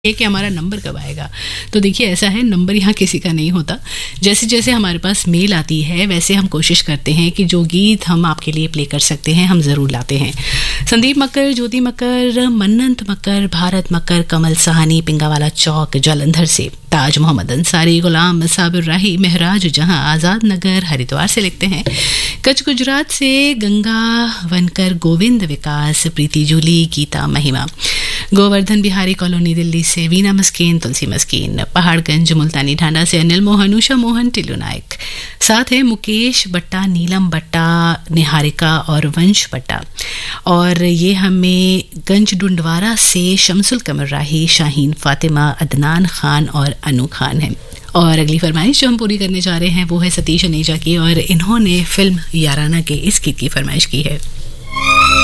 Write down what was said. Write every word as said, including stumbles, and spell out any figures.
है कि हमारा नंबर कब आएगा। तो देखिए ऐसा है, नंबर यहाँ किसी का नहीं होता। जैसे जैसे हमारे पास मेल आती है वैसे हम कोशिश करते हैं कि जो गीत हम आपके लिए प्ले कर सकते हैं हम ज़रूर लाते हैं। संदीप मक्कर, ज्योति मक्कर, मन्नत मक्कर, भारत मक्कर, कमल सहानी, पिंगावाला चौक, जालंधर से, ताज मोहम्मद अंसारी, गुलाम साबिर राही, महराज जहां, आज़ाद नगर हरिद्वार से लिखते हैं। कच्छ गुजरात से गंगा वनकर, गोविंद विकास, प्रीति जूली, गीता महिमा, गोवर्धन बिहारी कॉलोनी दिल्ली से वीना मस्कीन, तुलसी मस्कीन, पहाड़गंज मुल्तानी ढांडा से अनिल मोहन, उषा मोहन, टिल्लू नायक, साथ है मुकेश बट्टा, नीलम बट्टा, निहारिका और वंश बट्टा। और ये हमें गंज डुंडवारा से शमसुल कमर राही, शाहीन फातिमा, अदनान खान और अनु खान है। और अगली फरमाइश जो हम पूरी करने जा रहे हैं वो है सतीश अनेजा की, और इन्होंने फिल्म याराना के इस गीत की फरमाइश की है।